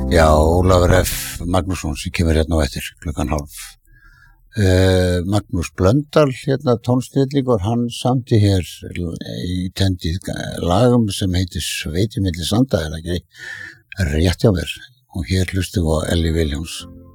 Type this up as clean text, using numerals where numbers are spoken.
Já, Ólafur F. Magnússon sem kemur hérna á eftir klukkan 12:30. Magnús Blöndal, hérna tónsnillingur, hann samti hér í tendið lagum sem heitir Sveiti milli sanda, er ekki rétt hjá mér, og hér hlustum við á Elli Vilhjálms.